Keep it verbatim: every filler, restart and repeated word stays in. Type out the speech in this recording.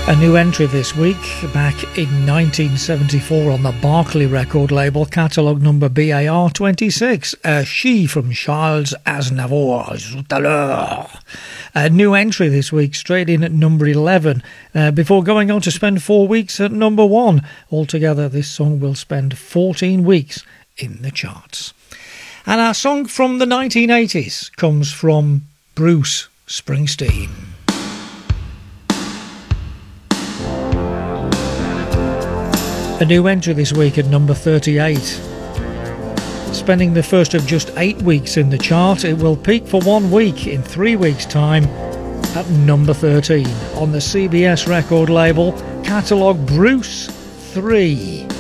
A new entry this week, back in nineteen seventy-four on the Barclay record label, catalogue number B A R twenty-six, uh, She from Charles Aznavour, Tout à l'heure. A new entry this week, straight in at number eleven, uh, before going on to spend four weeks at number one. Altogether, this song will spend fourteen weeks in the charts. And our song from the nineteen eighties comes from Bruce Springsteen. A new entry this week at number thirty-eight. Spending the first of just eight weeks in the chart, it will peak for one week in three weeks' time at number thirteen on the C B S record label, catalogue Bruce three.